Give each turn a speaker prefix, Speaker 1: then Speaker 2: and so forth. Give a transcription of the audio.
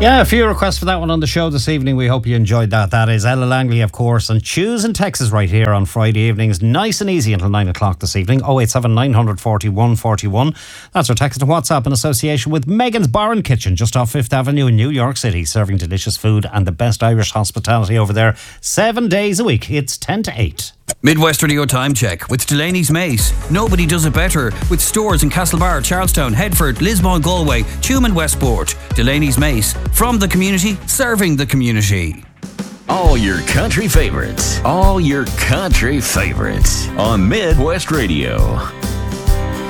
Speaker 1: Yeah, a few requests for that one on the show this evening. We hope you enjoyed that. That is Ella Langley, of course, and choosing Texas right here on Friday evenings. Nice and easy until 9 o'clock this evening. 087 941 41. That's our text and WhatsApp in association with Megan's Bar and Kitchen, just off 5th Avenue in New York City, serving delicious food and the best Irish hospitality over there 7 days a week. It's 10 to 8.
Speaker 2: Midwest Radio Time Check with Delaney's Mace. Nobody does it better, with stores in Castlebar, Charlestown, Headford, Lismore, Galway, Tuam and Westport. Delaney's Mace, from the community, serving the community.
Speaker 3: All your country favorites. All your country favorites on Midwest Radio.